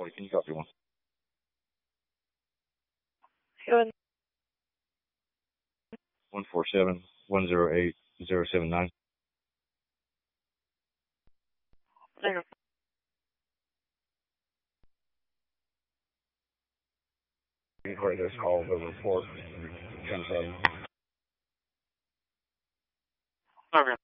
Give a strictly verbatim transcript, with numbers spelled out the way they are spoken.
Can you copy one? Seven. One four seven one zero eight zero seven nine. Zero. Record this call, the report. ten seven. Okay.